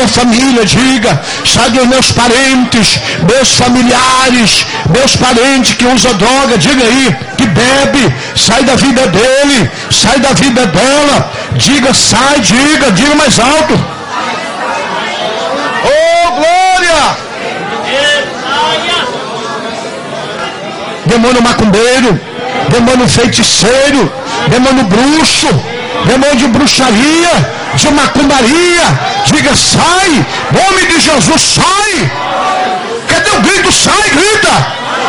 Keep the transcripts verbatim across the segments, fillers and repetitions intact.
família, diga, sai dos meus parentes, meus familiares, meus parentes que usam droga, diga aí, que bebe, sai da vida dele, sai da vida dela, diga, sai, diga, diga mais alto. Oh, glória! Demônio macumbeiro, demônio feiticeiro, demônio bruxo, demônio de bruxaria, de macumbaria, diga, sai, nome de Jesus, sai. Cadê o grito? Sai, grita.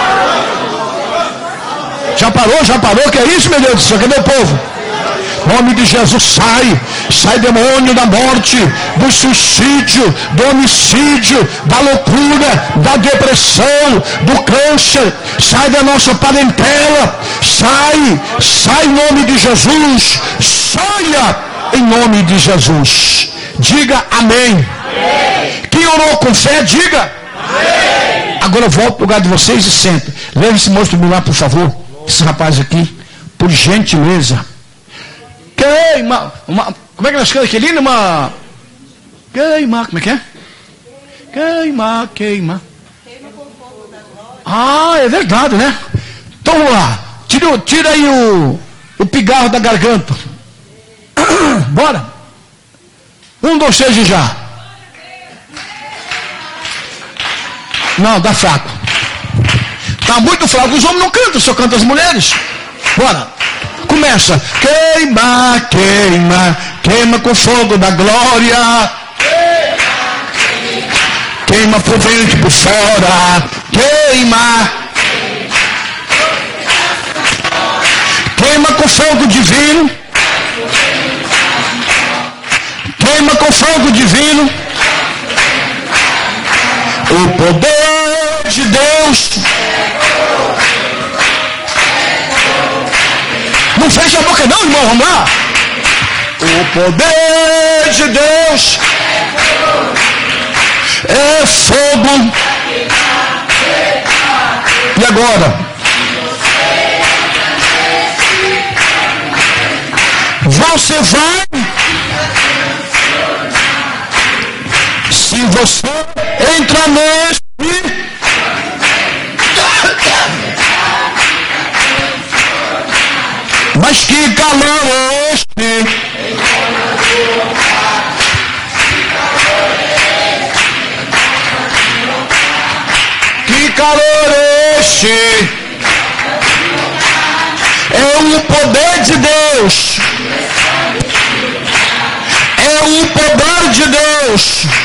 Já parou, já parou, que é isso, meu Deus do céu, cadê o povo? Nome de Jesus, sai, sai demônio da morte, do suicídio, do homicídio, da loucura, da depressão, do câncer, sai da nossa parentela, sai, sai em nome de Jesus, saia em nome de Jesus. Diga amém. Amém. Quem orou com fé, diga amém. Agora eu volto para o lugar de vocês e senta. Leve esse moço do lá, por favor, esse rapaz aqui, por gentileza. Queima, uma, como é que nós cantamos aqui lindo? Uma queima, como é que é? Queima, queima. Ah, é verdade, né? Então vamos lá, tira, tira aí o, o pigarro da garganta. Bora. Um, dois, três e já. Não, dá fraco. Tá muito fraco, os homens não cantam, só cantam as mulheres. Bora. Começa, queima, queima, queima com fogo da glória, queima por dentro e por fora, queima, queima com fogo divino, queima com fogo divino, o poder de Deus. Não fecha a boca não, irmão, vamos lá. O poder de Deus é fogo. E agora? Você vai, se você entrar nesse, mas que calor é este? Que calor é este? É o poder de Deus. É o poder de Deus.